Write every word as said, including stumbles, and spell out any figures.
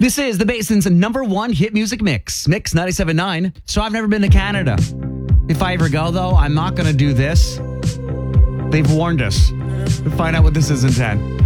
This is the Basin's number one hit music mix, Mix ninety-seven point nine. So I've never been to Canada. If I ever go, though, I'm not going to do this. They've warned us. Find out what this is in ten.